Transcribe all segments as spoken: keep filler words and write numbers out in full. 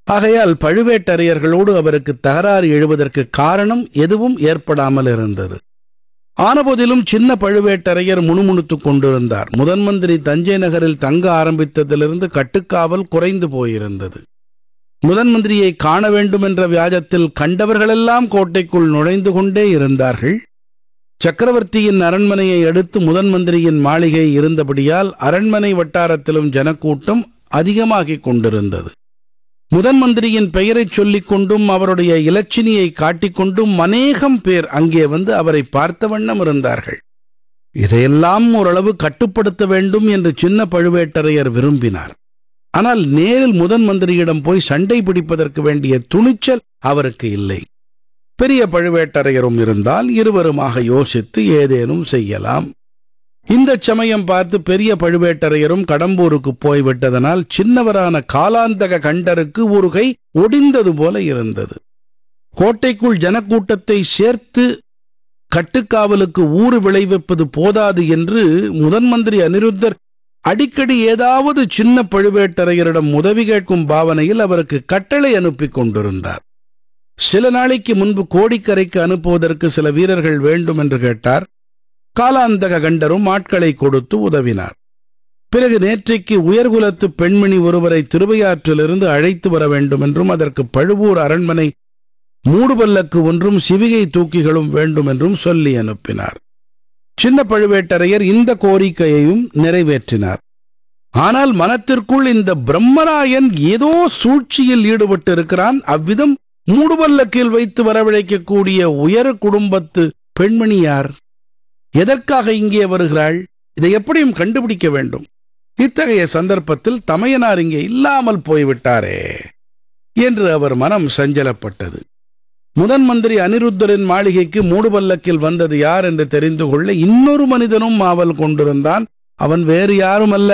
ஆகையால் பழுவேட்டரையர்களோடு அவருக்கு தகராறு எழுவதற்கு காரணம் எதுவும் ஏற்படாமல் இருந்தது. ஆனபோதிலும் சின்ன பழுவேட்டரையர் முணுமுணுத்துக் கொண்டிருந்தார். முதன் மந்திரி தஞ்சை நகரில் தங்க ஆரம்பித்ததிலிருந்து கட்டுக்காவல் குறைந்து போயிருந்தது. முதன் மந்திரியை காண வேண்டும் என்ற வியாஜத்தில் கண்டவர்களெல்லாம் கோட்டைக்குள் நுழைந்து கொண்டே இருந்தார்கள். சக்கரவர்த்தியின் அரண்மனையை அடுத்து முதன் மந்திரியின் மாளிகை இருந்தபடியால் அரண்மனை வட்டாரத்திலும் ஜனக்கூட்டம் அதிகமாகிக் கொண்டிருந்தது. முதன் மந்திரியின் பெயரைச் சொல்லிக் கொண்டும் அவருடைய இலச்சினியை காட்டிக்கொண்டும் அநேகம் பேர் அங்கே வந்து அவரை பார்த்த வண்ணம் இருந்தார்கள். இதையெல்லாம் ஓரளவு கட்டுப்படுத்த வேண்டும் என்று சின்ன பழுவேட்டரையர் விரும்பினார். ஆனால் நேரில் முதன் மந்திரியிடம் போய் சண்டை பிடிப்பதற்கு வேண்டிய துணிச்சல் அவருக்கு இல்லை. பெரிய பழுவேட்டரையரும் இருந்தால் இருவருமாக யோசித்து ஏதேனும் செய்யலாம். இந்த சமயம் பார்த்து பெரிய பழுவேட்டரையரும் கடம்பூருக்கு போய்விட்டதனால் சின்னவரான காலாந்தக கண்டருக்கு ஒரு கை ஒடிந்தது போல இருந்தது. கோட்டைக்குள் ஜனக்கூட்டத்தை சேர்த்து கட்டுக்காவலுக்கு ஊறு விளைவிப்பது போதாது என்று முதன் மந்திரி அனிருத்தர் அடிக்கடி ஏதாவது சின்ன பழுவேட்டரையரிடம் உதவி கேட்கும் பாவனையில் அவருக்கு கட்டளை அனுப்பி கொண்டிருந்தார். சில நாளைக்கு முன்பு கோடிக்கரைக்கு அனுப்புவதற்கு சில வீரர்கள் வேண்டும் என்று கேட்டார். காலாந்தக கண்டரும் ஆட்களை கொடுத்து உதவினார். பிறகு நேற்றைக்கு உயர்குலத்து பெண்மணி ஒருவரை திருவையாற்றிலிருந்து அழைத்து வர வேண்டும் என்றும் அதற்கு பழுவூர் அரண்மனை மூடுபல்லக்கு ஒன்றும் சிவிகை தூக்கிகளும் வேண்டும் என்றும் சொல்லி அனுப்பினார். சின்ன பழுவேட்டரையர் இந்த கோரிக்கையையும் நிறைவேற்றினார். ஆனால் மனத்திற்குள் இந்த பிரம்மராயன் ஏதோ சூழ்ச்சியில் ஈடுபட்டு இருக்கிறான், அவ்விதம் மூடுபல்லக்கில் வைத்து வரவழைக்கக்கூடிய உயர் குடும்பத்து பெண்மணி யார், எதற்காக இங்கே வருகிறாள், இதை எப்படியும் கண்டுபிடிக்க வேண்டும். இத்தகைய சந்தர்ப்பத்தில் தமையனார் இங்கே இல்லாமல் போய்விட்டாரே என்று அவர் மனம் சஞ்சலப்பட்டது. முதன் மந்திரி அனிருத்தரின் மாளிகைக்கு மூடுபல்லக்கில் வந்தது யார் என்று தெரிந்து கொள்ள இன்னொரு மனிதனும் ஆவல் கொண்டிருந்தான். அவன் வேறு யாரும் அல்ல,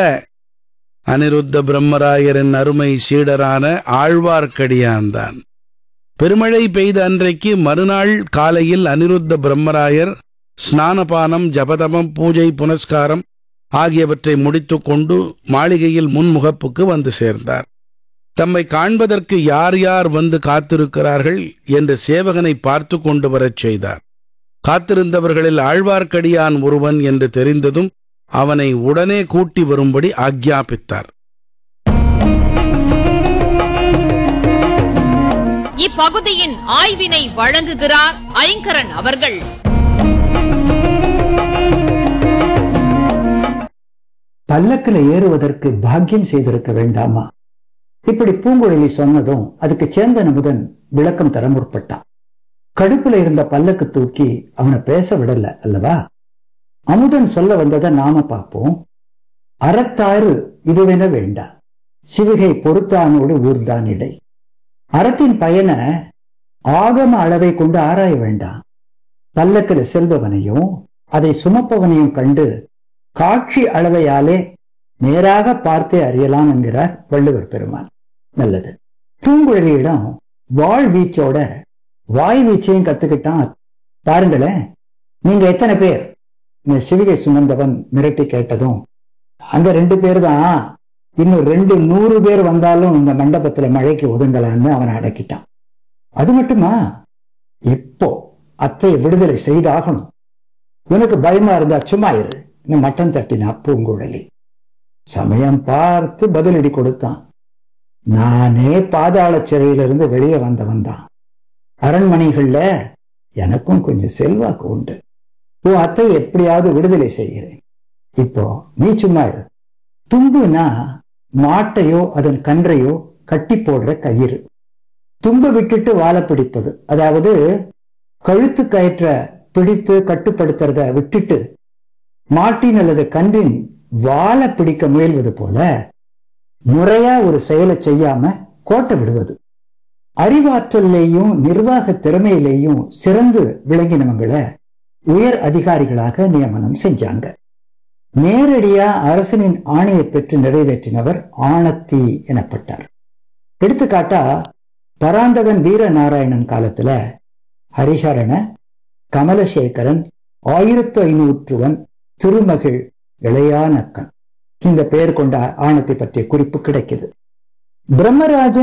அனிருத்த பிரம்மராயரின் அருமை சீடரான ஆழ்வார்க்கடியான் தான். பெருமழை பெய்த அன்றைக்கு மறுநாள் காலையில் அனிருத்த பிரம்மராயர் ஸ்நானபானம், ஜபதமம், பூஜை, புனஸ்காரம் ஆகியவற்றை முடித்து கொண்டு மாளிகையில் முன்முகப்புக்கு வந்து சேர்ந்தார். தம்மை காண்பதற்கு யார் யார் வந்து காத்திருக்கிறார்கள் என்று சேவகனை பார்த்து கொண்டு வரச் செய்தார். காத்திருந்தவர்களில் ஆழ்வார்க்கடியான் ஒருவன் என்று தெரிந்ததும் அவனை உடனே கூட்டி வரும்படி ஆக்ஞாபித்தார். இப்பகுதியின் ஆய்வினை வழங்குகிறார் ஐங்கரன் அவர்கள். பல்லக்கில் ஏறுவதற்கு பாக்கியம் செய்திருக்க வேண்டாமா? இப்படி பூங்குழலி சொன்னதும் அதுக்கு சேந்தன் அமுதன் விளக்கம் தர முற்பட்டான். கடுப்புல இருந்த பல்லக்கு தூக்கி அவனை பேச விடல அல்லவா? அமுதன் சொல்ல வந்ததை நாம பார்ப்போம். அறத்தாறு இதுவென வேண்டா, சிவிகை பொறுத்தானோடு ஊர்தான் இடை. அறத்தின் பயனை ஆகம அளவை கொண்டு ஆராய வேண்டாம். பல்லக்கில் செல்பவனையும் அதை சுமப்பவனையும் கண்டு காட்சி அளவையாலே நேராக பார்த்தே அறியலாம் என்கிறார் வள்ளுவர் பெருமான். நல்லது. பூங்குழலியிடம் வாழ் வீச்சோட வாய் வீச்சையும் கத்துக்கிட்டான். பாருங்களேன், நீங்க எத்தனை பேர்? சிவிகை சுமந்தவன் மிரட்டி கேட்டதும், அங்க ரெண்டு பேர் தான், இன்னும் ரெண்டு நூறு பேர் வந்தாலும் இந்த மண்டபத்துல மழைக்கு ஒதுங்கலான்னு அவனை அடக்கிட்டான். அது மட்டுமா, இப்போ அத்தையை விடுதலை செய்தாகணும். உனக்கு பயமா இருந்தா சும்மா இரு, மட்டம் தட்டினா பூங்குழலி. சமயம் பார்த்து பதிலடி கொடுத்தான். நானே பாதாள சிறையிலிருந்து வெளியே வந்தவன் தான். அரண்மனைகள்ல எனக்கும் கொஞ்சம் செல்வாக்கு உண்டு. உன் அத்தை எப்படியாவது விடுதலை செய்கிறேன். இப்போ நீ சும்மா இரு. தும்புனா மாட்டையோ அதன் கன்றையோ கட்டி போடுற கயிறு. தும்ப விட்டுட்டு வாழ பிடிப்பது, அதாவது கழுத்து கயிற்ற பிடித்து கட்டுப்படுத்துறத விட்டுட்டு மாட்டின் அல்லது கன்றின் வாழ பிடிக்க முயல்வது போல முறையா ஒரு செயலை செய்யாம கோட்டை விடுவது. அறிவாற்றலையும் நிர்வாக திறமையிலேயும் சிறந்து விளங்கினவங்களை உயர் அதிகாரிகளாக நியமனம் செஞ்சாங்க. நேரடியா அரசனின் ஆணையை பெற்று நிறைவேற்றினவர் ஆணத்தி எனப்பட்டார். எடுத்துக்காட்டா, பராந்தகன் வீரநாராயணன் காலத்துல ஹரிசரண, கமலசேகரன், ஆயிரத்து ஐநூற்றுவன், திருமகள் இளையானக்கன் இந்த பெயர் கொண்ட ஆணத்தை பற்றிய குறிப்பு கிடைக்குது. பிரம்மராஜன்